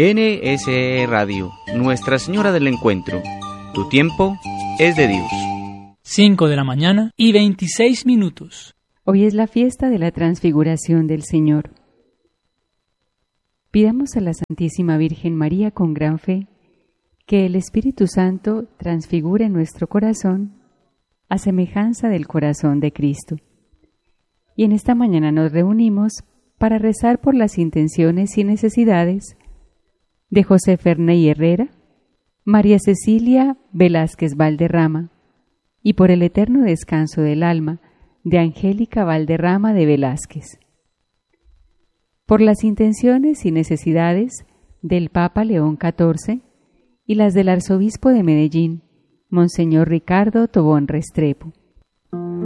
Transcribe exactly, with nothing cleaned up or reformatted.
N S E Radio, Nuestra Señora del Encuentro. Tu tiempo es de Dios. cinco de la mañana y veintiséis minutos. Hoy es la fiesta de la Transfiguración del Señor. Pidamos a la Santísima Virgen María con gran fe que el Espíritu Santo transfigure nuestro corazón a semejanza del corazón de Cristo. Y en esta mañana nos reunimos para rezar por las intenciones y necesidades de José Ferney Herrera, María Cecilia Velázquez Valderrama y por el eterno descanso del alma de Angélica Valderrama de Velázquez. Por las intenciones y necesidades del Papa León catorce y las del Arzobispo de Medellín, Monseñor Ricardo Tobón Restrepo.